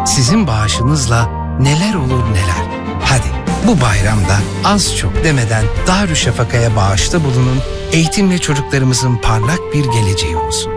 Sizin bağışınızla neler olur neler. Hadi bu bayramda az çok demeden Darüşşafaka'ya bağışta bulunun, eğitimle çocuklarımızın parlak bir geleceği olsun.